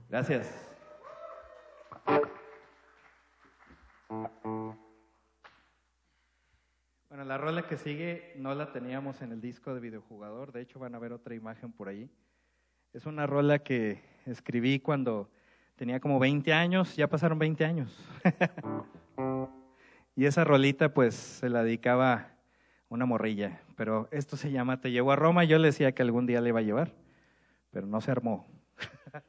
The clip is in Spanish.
Gracias. Bueno, la rola que sigue no la teníamos en el disco de Videojugador, de hecho van a ver otra imagen por ahí. Es una rola que escribí cuando tenía como 20 años, ya pasaron 20 años. Y esa rolita pues se la dedicaba a una morrilla, pero esto se llama Te llevo a Roma. Yo le decía que algún día le iba a llevar, pero no se armó.